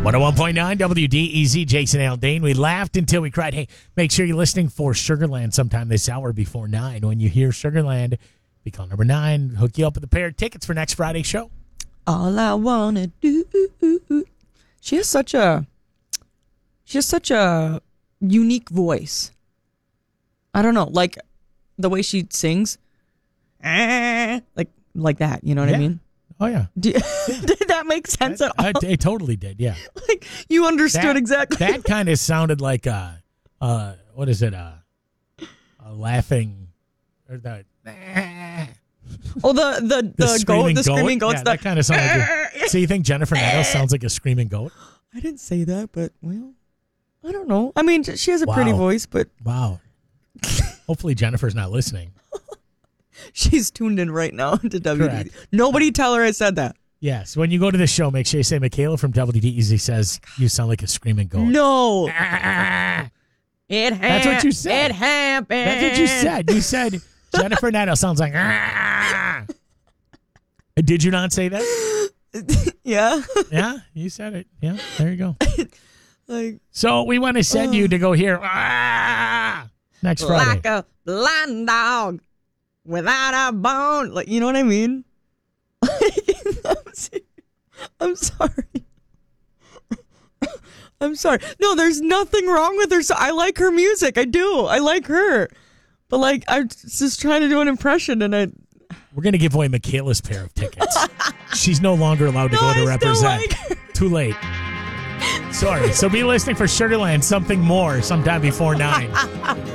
101.9 WDEZ, Jason Aldean. We laughed until we cried. Hey, make sure you're listening for Sugarland sometime this hour before 9. When you hear Sugarland, be call number 9. Hook you up with a pair of tickets for next Friday's show. All I wanna do. She has such a unique voice. I don't know, like the way she sings, like that. You know what I mean? Oh yeah. Did that make sense at all? It totally did. Yeah. Like you understood exactly. That kind of sounded like what is it? A laughing or the. Oh, the goat, the screaming goats. Yeah, that kind of sounded like. So you think Jennifer Nettles sounds like a screaming goat? I didn't say that, but well, I don't know. I mean, she has a pretty voice, but wow. Hopefully Jennifer's not listening. She's tuned in right now to WDEZ. Nobody tell her I said that. Yes. When you go to the show, make sure you say Michaela from WDEZ says you sound like a screaming goat. No. That's what you said. It happened. That's what you said. You said Jennifer Nettles sounds like. Did you not say that? Yeah. Yeah, you said it. Yeah, there you go. Like. So we want to send you to go hear next Friday. Like a blind dog. Without a bone, like, you know what I mean? I'm sorry. I'm sorry. No, there's nothing wrong with her. So I like her music. I do. I like her. But like, I'm just trying to do an impression, and we're gonna give away Michaela's pair of tickets. She's no longer allowed to go to represent. Too late. Sorry. So be listening for Sugarland. Something more sometime before 9.